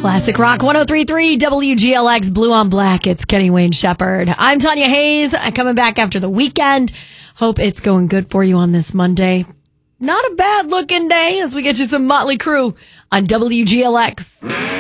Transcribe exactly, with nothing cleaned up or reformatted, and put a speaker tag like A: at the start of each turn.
A: Classic Rock one oh three point three W G L X Blue on Black. It's Kenny Wayne Shepherd. I'm Tanya Hayes. I'm coming back after the weekend. Hope it's going good for you on this Monday. Not a bad looking day as we get you some Motley Crue on W G L X.